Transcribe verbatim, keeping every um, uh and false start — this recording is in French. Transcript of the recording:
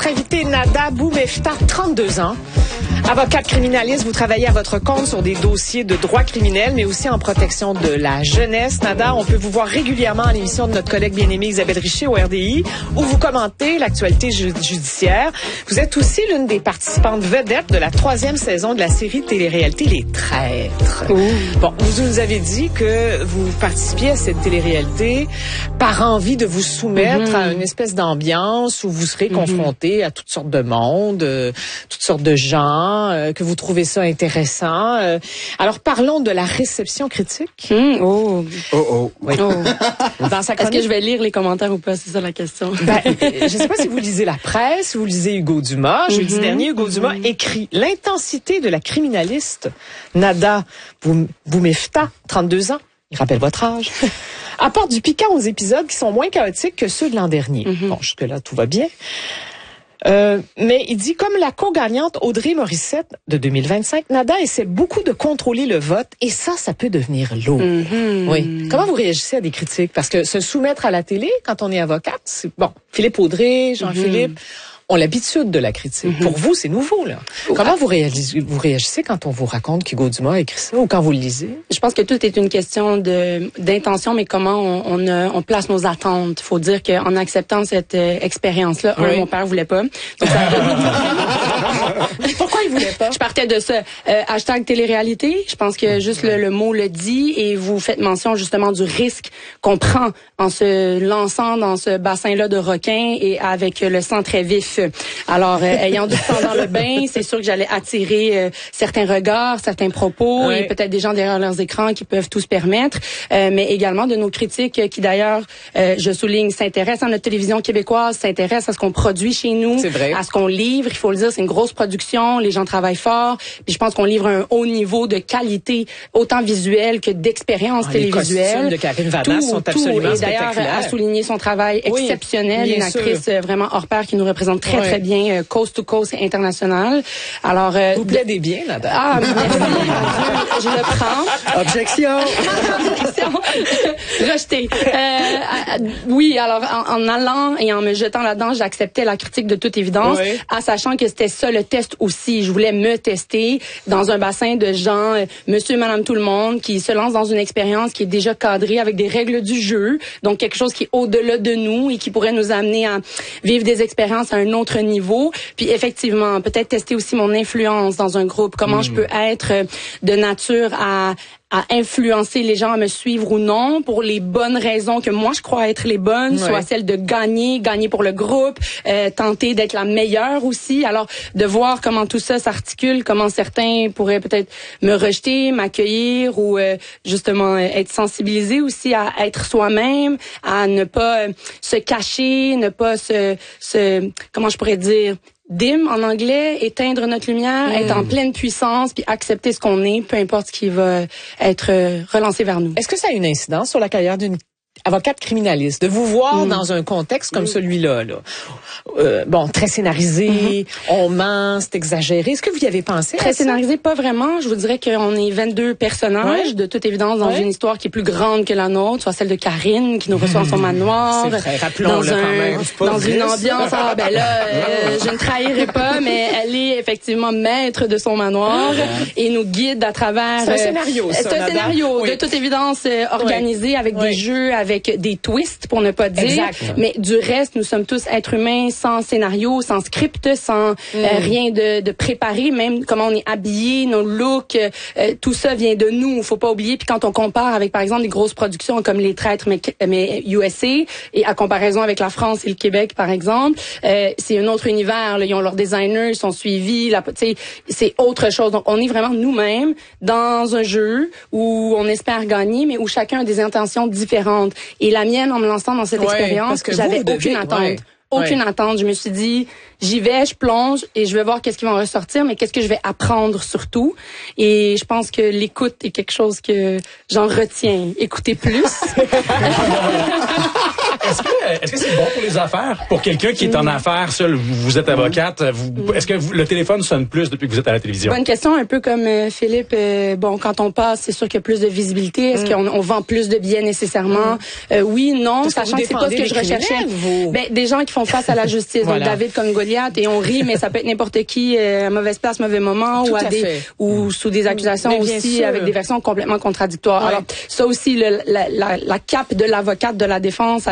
Notre invitée Nada Boumefta, trente-deux ans. Avocate criminaliste, vous travaillez à votre compte sur des dossiers de droit criminel, mais aussi en protection de la jeunesse. Nada, on peut vous voir régulièrement à l'émission de notre collègue bien-aimée Isabelle Richer au R D I, où vous commentez l'actualité ju- judiciaire. Vous êtes aussi l'une des participantes vedettes de la troisième saison de la série de télé-réalité Les Traîtres. Ouh. Bon, vous nous avez dit que vous participiez à cette télé-réalité par envie de vous soumettre mm-hmm. à une espèce d'ambiance où vous serez mm-hmm. confronté à toutes sortes de monde, euh, toutes sortes de gens, Euh, que vous trouvez ça intéressant. Euh, alors, parlons de la réception critique. Mmh, oh. Oh, oh. Oui. oh. Dans sa Est-ce que je vais lire les commentaires ou pas? C'est ça la question. Ben, je ne sais pas si vous lisez la presse, si vous lisez Hugo Dumas. Mm-hmm. Jeudi dernier, Hugo mm-hmm. Dumas écrit « L'intensité de la criminaliste Nada Boumefta, trente-deux ans, il rappelle votre âge, apporte du piquant aux épisodes qui sont moins chaotiques que ceux de l'an dernier. Mm-hmm. » Bon, jusque-là, tout va bien. Euh, mais il dit, comme la co-gagnante Audrey Morissette de deux mille vingt-cinq, Nada essaie beaucoup de contrôler le vote et ça, ça peut devenir lourd. Mm-hmm. Oui. Comment vous réagissez à des critiques? Parce que se soumettre à la télé, quand on est avocate, c'est bon. Philippe Audrey, Jean-Philippe, mm-hmm. ont l'habitude de la critique. Mm-hmm. Pour vous, c'est nouveau, là. Oh, Comment ah. vous, réagissez, vous réagissez quand on vous raconte qu'Hugo Dumas a écrit ça ou quand vous le lisez? Je pense que tout est une question de d'intention, mais comment on, on, euh, on place nos attentes. Il faut dire qu'en acceptant cette euh, expérience-là, oui. un, mon père voulait pas. Donc, ça... Pourquoi il voulait pas? Je partais de ça. Euh, hashtag télé-réalité. Je pense que juste le, le mot le dit et vous faites mention justement du risque qu'on prend en se lançant dans ce bassin-là de requins et avec le sang très vif. Alors, euh, ayant du sang dans le bain, c'est sûr que j'allais attirer euh, certains regards, certains propos oui. et peut-être des gens derrière leurs écrans qui peuvent tout se permettre, euh, mais également de nos critiques euh, qui d'ailleurs, euh, je souligne, s'intéressent à notre télévision québécoise, s'intéressent à ce qu'on produit chez nous, à ce qu'on livre. Il faut le dire, c'est une grosse production, les gens travaillent fort, puis je pense qu'on livre un haut niveau de qualité, autant visuelle que d'expérience ah, télévisuelle. Les costumes de Karine Vanasse sont absolument tout. Et d'ailleurs, à souligner son travail oui, exceptionnel, une actrice sûr. vraiment hors pair qui nous représente très, oui. très bien, euh, coast to coast et international. Alors, euh, vous plaidez bien, là-dedans. Ah, merci, je le prends. Objection. Objection. Rejeté. Euh, oui, alors, en, en allant et en me jetant là-dedans, j'acceptais la critique de toute évidence, oui. en sachant que c'était ça le test aussi. Je voulais me tester dans un bassin de gens, euh, monsieur, madame, tout le monde, qui se lancent dans une expérience qui est déjà cadrée avec des règles du jeu, donc quelque chose qui est au-delà de nous et qui pourrait nous amener à vivre des expériences à un autre niveau. Puis effectivement, peut-être tester aussi mon influence dans un groupe, comment mmh. je peux être de nature à à influencer les gens à me suivre ou non pour les bonnes raisons que moi je crois être les bonnes, ouais. soit celle de gagner, gagner pour le groupe, euh, tenter d'être la meilleure aussi. Alors de voir comment tout ça s'articule, comment certains pourraient peut-être me rejeter, m'accueillir ou euh, justement être sensibilisés aussi à être soi-même, à ne pas euh, se cacher, ne pas se, se comment je pourrais dire dim en anglais, éteindre notre lumière, mmh. être en pleine puissance, puis accepter ce qu'on est, peu importe ce qui va être relancé vers nous. Est-ce que ça a une incidence sur la carrière d'une avocate criminaliste, de vous voir mmh. dans un contexte comme mmh. celui-là, là. Euh, bon, très scénarisé, mmh. on ment, c'est exagéré. Est-ce que vous y avez pensé? Très scénarisé, pas vraiment. Je vous dirais qu'on est vingt-deux personnages, ouais. de toute évidence, dans ouais. une histoire qui est plus grande que la nôtre, soit celle de Karine, qui nous reçoit mmh. dans son manoir. C'est vrai, rappelons-le quand même. Dans une ambiance, ah ben là, euh, je ne trahirai pas, mais elle est effectivement maître de son manoir et nous guide à travers... C'est un scénario, euh, ça, C'est un Nada. scénario, oui. de toute évidence, euh, organisé oui. avec oui. des jeux, avec des twists, pour ne pas dire. Exact. Mais du reste, nous sommes tous êtres humains sans scénario, sans script, sans mm. euh, rien de, de préparé, même comment on est habillé, nos looks, euh, tout ça vient de nous. Faut pas oublier. Puis quand on compare avec, par exemple, des grosses productions comme Les Traîtres, mais, mais U S A, et à comparaison avec la France et le Québec, par exemple, euh, c'est un autre univers. Là. Ils ont leurs designers, ils sont suivis. Là, c'est autre chose. Donc, on est vraiment nous-mêmes dans un jeu où on espère gagner, mais où chacun a des intentions différentes. Et la mienne, en me lançant dans cette ouais, expérience, j'avais aucune devez, attente. Ouais, aucune ouais. attente. Je me suis dit, j'y vais, je plonge et je vais voir qu'est-ce qui va en ressortir, mais qu'est-ce que je vais apprendre surtout. Et je pense que l'écoute est quelque chose que j'en retiens. Écoutez plus. est-ce que est-ce que c'est bon pour les affaires? Pour quelqu'un qui est en affaires, seul, vous, vous êtes avocate, vous, est-ce que vous, le téléphone sonne plus depuis que vous êtes à la télévision? Bonne question, un peu comme euh, Philippe. Euh, bon, quand on passe, c'est sûr qu'il y a plus de visibilité. Est-ce mm. qu'on on vend plus de billets nécessairement? Mm. Euh, oui, non, Parce sachant que, que c'est pas ce que je recherchais. Vous... Ben, des gens qui font face à la justice. Voilà. Donc, David comme Goliath, et on rit, mais ça peut être n'importe qui, euh, à mauvaise place, mauvais moment, Tout ou à, à des, fait. ou mm. sous des accusations aussi, sûr. Avec des versions complètement contradictoires. Ouais. Alors, ça aussi, le, la, la, la cape de l'avocate de la défense